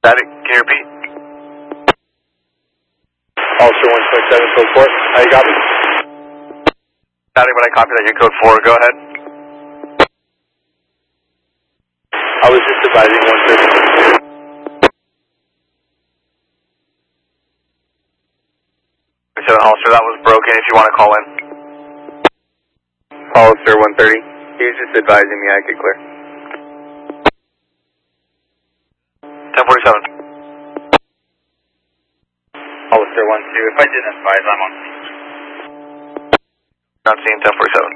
Static, can you repeat? Officer 127, code 4. How you got me? Static, when I copy that, you're code 4, go ahead. I was just advising 130. Officer, that was broken if you want to call in. Officer 130. He was just advising me I could clear. 1047. Officer 12, if I didn't advise, I'm on scene. Not seeing 1047.